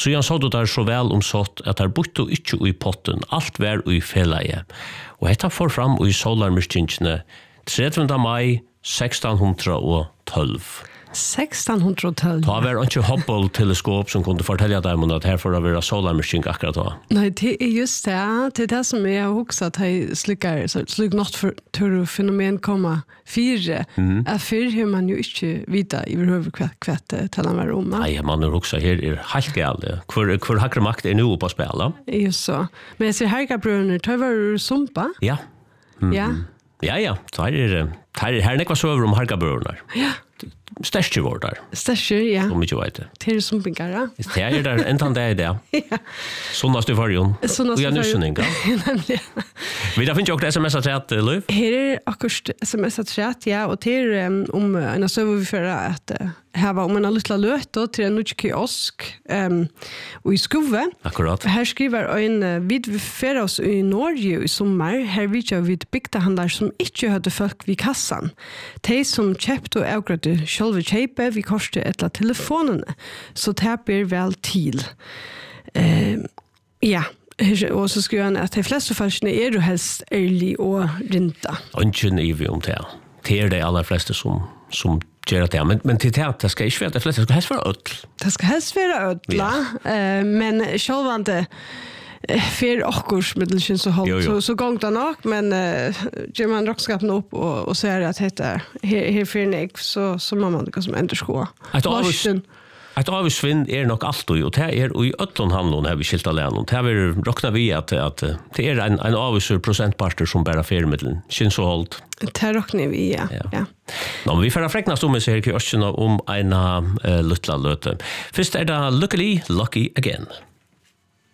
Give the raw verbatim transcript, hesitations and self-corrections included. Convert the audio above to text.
Så jag sa då där så väl om sått att där bort inte i potten, allt var i felaje. Och detta får fram i solarmyrstinkene trettiende maj sextonhundratolv. sextonhundratolv. Det var inte Hubble-teleskop som kunde fortälja dem att här får det vara solarmyrstink akkurat då. Nej, det är just det. Det är det som jag har också att jag slickar, så slick något för tur fenomen komma fyra. Mm. Att för hur man ju inte vita i överhuvudtaget kvätt till den här rummet. Nej, man är också här är helt galet. Kvar kvar hackar makt är nu på spela. Just så. Men jag ser här bröder, tar var sumpa. Ja. Mm. Ja. Ja, ja. Så här är det. Här är här nekva så över om harkabröderna. Ja. Störst var där. Störst, ja. Om inte vet det. Till sumpingar. Det är där ända det är det. Ja. Sånast i varjon. Sånast i varjon. Vi där finns ju också sms att rätt Löv. Här är akkurat sms att rätt, ja, och till um, om en så vi för att uh, här var om en lilla löt då till en kiosk um, och i Skove. Akkurat. Här skriver en uh, vid för oss i Norge i sommar. Här vet jag vid bygdehandlar som inte hade folk vid kassan. De som köpte och avgrade själva köpet vi kostar ett telefonen. Så täpper väl till. Uh, ja. Och så skriver han att de flesta fallen är du helst ärlig och rinta. Och inte niv om det. Det är det allra flesta som, som gör det. Men, men till det, det ska inte vara det flesta. Det ska helst vara öll. Det ska helst vara öll. Ja. Uh, men självande för åkors medelsyn så håll så så gångt det nog men uh, gör man rockskapen upp och och säger att det här här för nig så så man man som ändå ska. Ett avsvinn är nog allt och det är i öllon handlon har vi skilt alene. Det har rockna vi att att det är en en avsur procentparter som bara fermedlen. Skin så hållt. Det rocknar vi ja. Ja. ja. Nå, vi får fräknas om så här i om en uh, lilla löte. Först är det Luckily Lucky Again.